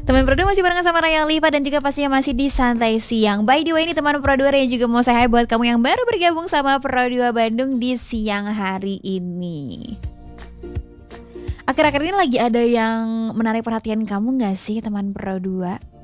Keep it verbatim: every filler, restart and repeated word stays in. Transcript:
Teman Pro dua masih barengan sama Raya Liva dan juga pastinya masih di Santai Siang. By the way, ini teman Pro dua yang juga mau saya buat kamu yang baru bergabung sama Pro dua Bandung di siang hari ini. Akhir-akhir ini lagi ada yang menarik perhatian kamu gak sih teman Pro dua?